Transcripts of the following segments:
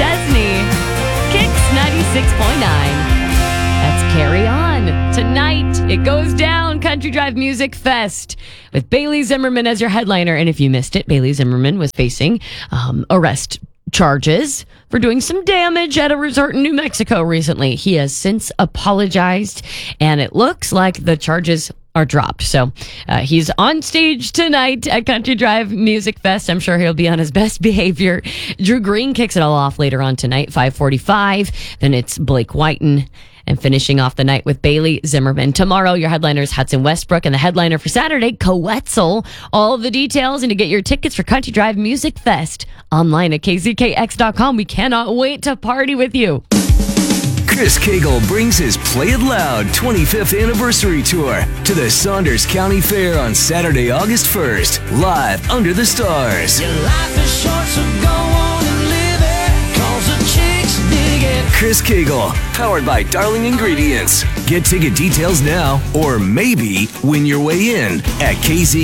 Chesney. Kicks 96.9. That's Carry On. Tonight, it goes down, Country Drive Music Fest, with Bailey Zimmerman as your headliner. And if you missed it, Bailey Zimmerman was facing arrest charges for doing some damage at a resort in New Mexico recently. He has since apologized, and it looks like the charges are dropped. So he's on stage tonight at Country Drive Music Fest. I'm sure he'll be on his best behavior. Drew Green kicks it all off later on tonight, 5:45. Then it's Blake Whiten. And finishing off the night with Bailey Zimmerman. Tomorrow, your headliner is Hudson Westbrook, and the headliner for Saturday, Coetzel. All of the details and to get your tickets for Country Drive Music Fest online at kzkx.com. We cannot wait to party with you. Chris Cagle brings his Play It Loud 25th anniversary tour to the Saunders County Fair on Saturday, August 1st, live under the stars. Your life is short, so go on and live it, 'cause the chicks dig it. Chris Cagle, powered by Darling Ingredients. Get ticket details now, or maybe win your way in at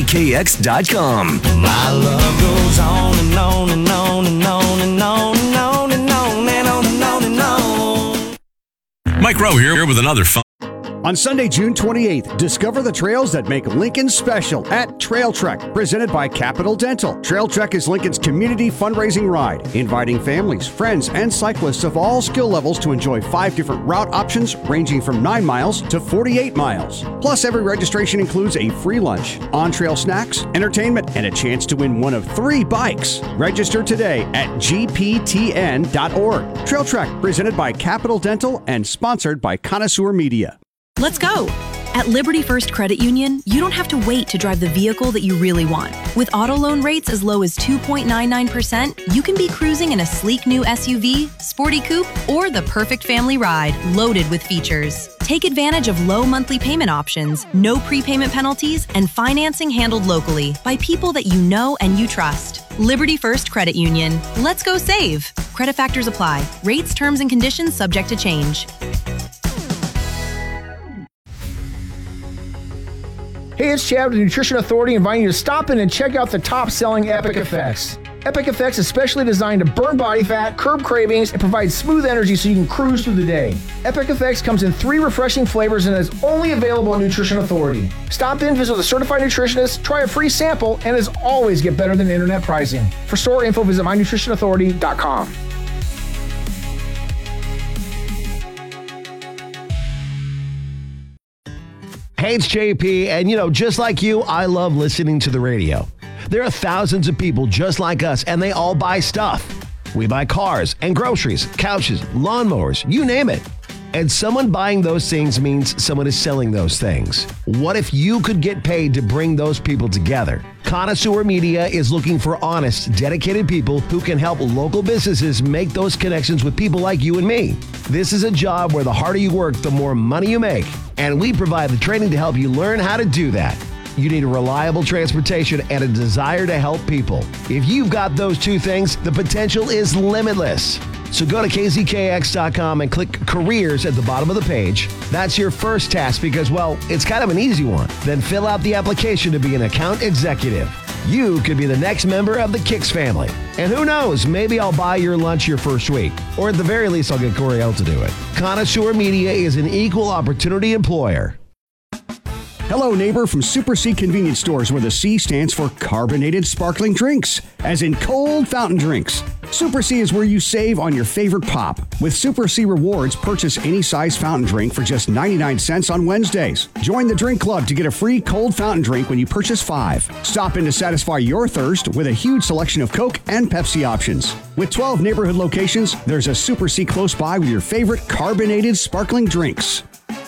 kzkx.com. My love goes on and on and on and on and on and on and on and on and on and on. Mike Rowe here with another fun. On Sunday, June 28th, discover the trails that make Lincoln special at Trail Trek, presented by Capital Dental. Trail Trek is Lincoln's community fundraising ride, inviting families, friends, and cyclists of all skill levels to enjoy 5 different route options ranging from 9 miles to 48 miles. Plus, every registration includes a free lunch, on-trail snacks, entertainment, and a chance to win one of 3 bikes. Register today at gptn.org. Trail Trek, presented by Capital Dental and sponsored by Connoisseur Media. Let's go! At Liberty First Credit Union, you don't have to wait to drive the vehicle that you really want. With auto loan rates as low as 2.99%, you can be cruising in a sleek new SUV, sporty coupe, or the perfect family ride loaded with features. Take advantage of low monthly payment options, no prepayment penalties, and financing handled locally by people that you know and you trust. Liberty First Credit Union. Let's go save! Credit factors apply. Rates, terms, and conditions subject to change. Hey, it's Chad with the Nutrition Authority inviting you to stop in and check out the top-selling Epic Effects. Epic Effects is specially designed to burn body fat, curb cravings, and provide smooth energy so you can cruise through the day. Epic Effects comes in 3 refreshing flavors and is only available at Nutrition Authority. Stop in, visit with a certified nutritionist, try a free sample, and as always, get better than internet pricing. For store info, visit mynutritionauthority.com. Hey, it's JP, and just like you, I love listening to the radio. There are thousands of people just like us, and they all buy stuff. We buy cars and groceries, couches, lawnmowers, you name it. And someone buying those things means someone is selling those things. What if you could get paid to bring those people together? Connoisseur Media is looking for honest, dedicated people who can help local businesses make those connections with people like you and me. This is a job where the harder you work, the more money you make. And we provide the training to help you learn how to do that. You need a reliable transportation and a desire to help people. If you've got those 2 things, the potential is limitless. So go to kzkx.com and click careers at the bottom of the page. That's your first task because, well, it's kind of an easy one. Then fill out the application to be an account executive. You could be the next member of the Kix family. And who knows, maybe I'll buy your lunch your first week. Or at the very least, I'll get Coriel to do it. Connoisseur Media is an equal opportunity employer. Hello, neighbor from Super C Convenience Stores, where the C stands for carbonated sparkling drinks, as in cold fountain drinks. Super C is where you save on your favorite pop. With Super C Rewards, purchase any size fountain drink for just 99 cents on Wednesdays. Join the drink club to get a free cold fountain drink when you purchase 5. Stop in to satisfy your thirst with a huge selection of Coke and Pepsi options. With 12 neighborhood locations, there's a Super C close by with your favorite carbonated sparkling drinks.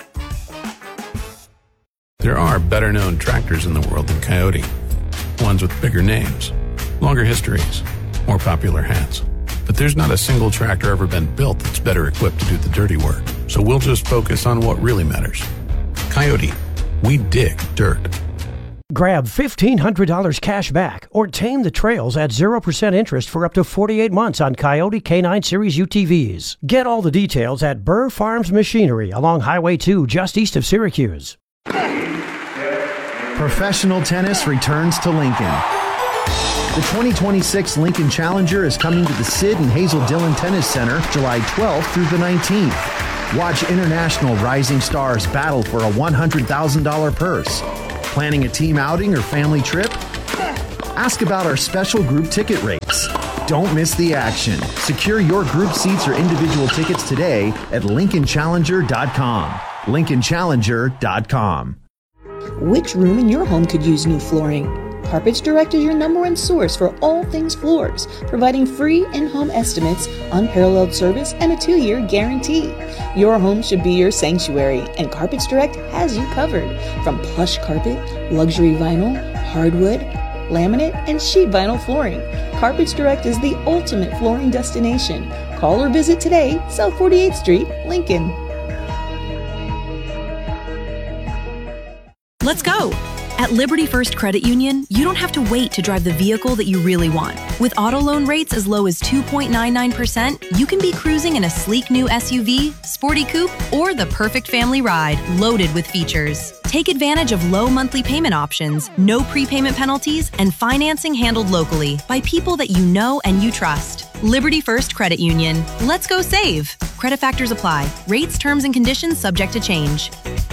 There are better-known tractors in the world than Coyote. Ones with bigger names, longer histories, more popular hats. But there's not a single tractor ever been built that's better equipped to do the dirty work. So we'll just focus on what really matters. Coyote, we dig dirt. Grab $1,500 cash back or tame the trails at 0% interest for up to 48 months on Coyote K9 Series UTVs. Get all the details at Burr Farms Machinery along Highway 2 just east of Syracuse. Professional tennis returns to Lincoln. The 2026 Lincoln Challenger is coming to the Sid and Hazel Dillon Tennis Center July 12th through the 19th. Watch international rising stars battle for a $100,000 purse. Planning a team outing or family trip? Ask about our special group ticket rates. Don't miss the action. Secure your group seats or individual tickets today at LincolnChallenger.com. LincolnChallenger.com. Which room in your home could use new flooring? Carpets Direct is your #1 source for all things floors, providing free in-home estimates, unparalleled service, and a 2-year guarantee. Your home should be your sanctuary, and Carpets Direct has you covered. From plush carpet, luxury vinyl, hardwood, laminate, and sheet vinyl flooring, Carpets Direct is the ultimate flooring destination. Call or visit today, South 48th Street, Lincoln. Let's go! At Liberty First Credit Union, you don't have to wait to drive the vehicle that you really want. With auto loan rates as low as 2.99%, you can be cruising in a sleek new SUV, sporty coupe, or the perfect family ride loaded with features. Take advantage of low monthly payment options, no prepayment penalties, and financing handled locally by people that you know and you trust. Liberty First Credit Union. Let's go save. Credit factors apply. Rates, terms, and conditions subject to change.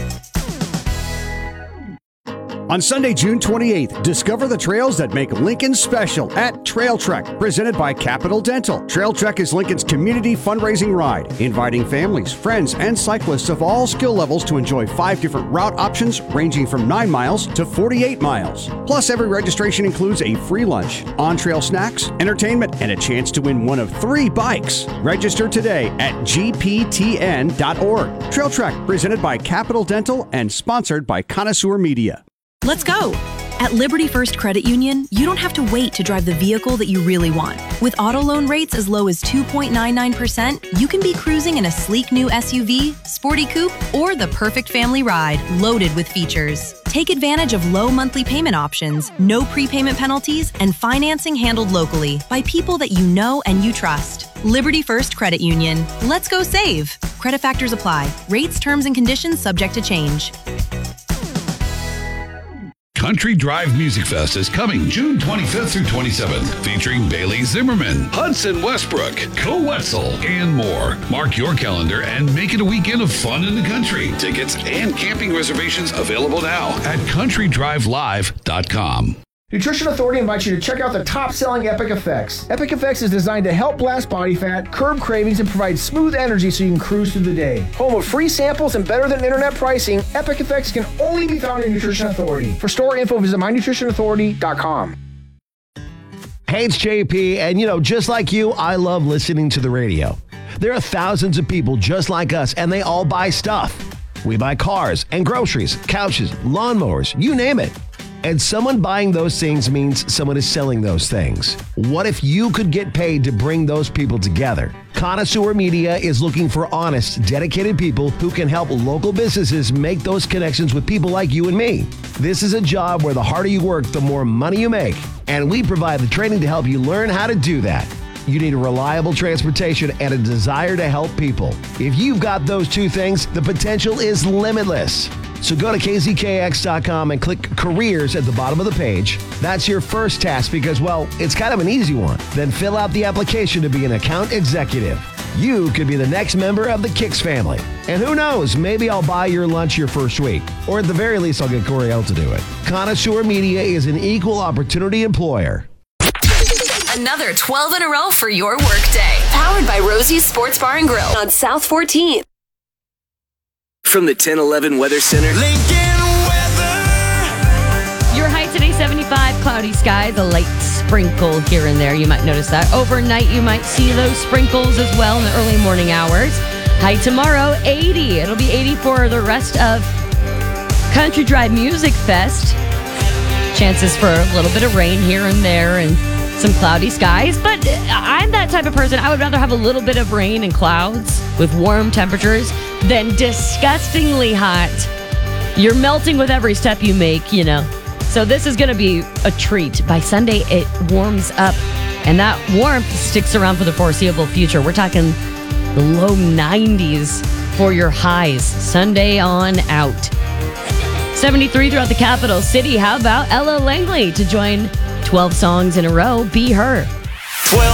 On Sunday, June 28th, discover the trails that make Lincoln special at Trail Trek, presented by Capital Dental. Trail Trek is Lincoln's community fundraising ride, inviting families, friends, and cyclists of all skill levels to enjoy 5 different route options ranging from 9 miles to 48 miles. Plus, every registration includes a free lunch, on-trail snacks, entertainment, and a chance to win one of 3 bikes. Register today at gptn.org. Trail Trek, presented by Capital Dental and sponsored by Connoisseur Media. Let's go! At Liberty First Credit Union, you don't have to wait to drive the vehicle that you really want. With auto loan rates as low as 2.99%, you can be cruising in a sleek new SUV, sporty coupe, or the perfect family ride loaded with features. Take advantage of low monthly payment options, no prepayment penalties, and financing handled locally by people that you know and you trust. Liberty First Credit Union. Let's go save. Credit factors apply. Rates, terms, and conditions subject to change. Country Drive Music Fest is coming June 25th through 27th, featuring Bailey Zimmerman, Hudson Westbrook, Co Wetzel, and more. Mark your calendar and make it a weekend of fun in the country. Tickets and camping reservations available now at countrydrivelive.com. Nutrition Authority invites you to check out the top-selling Epic Effects. Epic Effects is designed to help blast body fat, curb cravings, and provide smooth energy so you can cruise through the day. Home of free samples and better-than-internet pricing, Epic Effects can only be found in Nutrition Authority. For store info, visit mynutritionauthority.com. Hey, it's JP, and just like you, I love listening to the radio. There are thousands of people just like us, and they all buy stuff. We buy cars and groceries, couches, lawnmowers, you name it. And someone buying those things means someone is selling those things. What if you could get paid to bring those people together? Connoisseur Media is looking for honest, dedicated people who can help local businesses make those connections with people like you and me. This is a job where the harder you work, the more money you make. And we provide the training to help you learn how to do that. You need a reliable transportation and a desire to help people. If you've got those 2 things, the potential is limitless. So go to kzkx.com and click careers at the bottom of the page. That's your first task because, well, it's kind of an easy one. Then fill out the application to be an account executive. You could be the next member of the Kix family. And who knows, maybe I'll buy your lunch your first week. Or at the very least, I'll get Coriel to do it. Connoisseur Media is an equal opportunity employer. Another 12 in a row for your workday. Powered by Rosie's Sports Bar and Grill on South 14th. From the 1011 Weather Center. Lincoln weather. Your high today, 75, cloudy skies, a light sprinkle here and there. You might notice that. Overnight, you might see those sprinkles as well in the early morning hours. High tomorrow, 80. It'll be 80 for the rest of Country Drive Music Fest. Chances for a little bit of rain here and there and some cloudy skies, but I'm that type of person. I would rather have a little bit of rain and clouds with warm temperatures than disgustingly hot. You're melting with every step you make, So this is going to be a treat. By Sunday, it warms up, and that warmth sticks around for the foreseeable future. We're talking the low 90s for your highs, Sunday on out. 73 throughout the capital city. How about Ella Langley to join 12 songs in a row, Be Her. 12